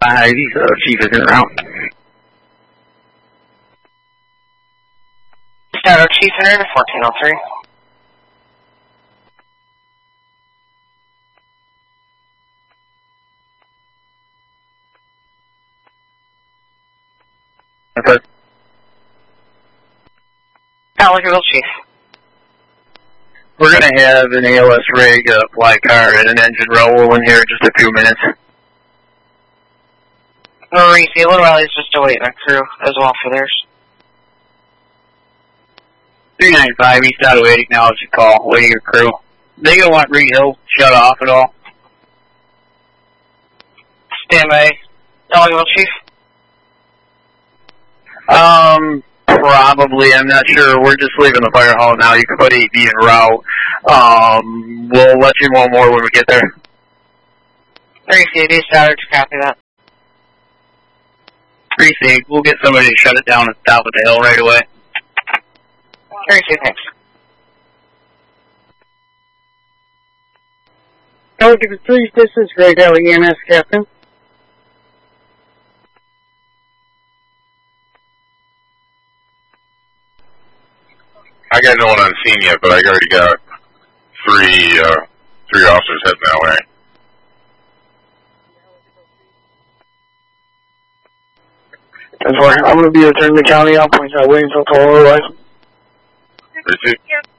Chief is en route. Shadow Chief entered 1403. Okay. Allegorical Chief. We're going to have an ALS rig, fly car, and an engine roll in here in just a few minutes. Maurice, the Little Valley's just awaiting a crew as well for theirs. 395, East out of 8, acknowledge your call, waiting your crew. They going to want Reed Hill shut off at all? Stand by. Allegorical Chief. Probably, I'm not sure. We're just leaving the fire hall now. You can put AV en route. We'll let you know more when we get there. 3C, East out to copy that. 3C, we'll get somebody to shut it down at the top of the hill right away. 3C, thanks. Allegorical Chief, this is Greg Alley, EMS Captain. I got no one on scene yet, but I already got three officers heading that way. I'm going to be returning to the county. I'll point out waiting until otherwise. Receive.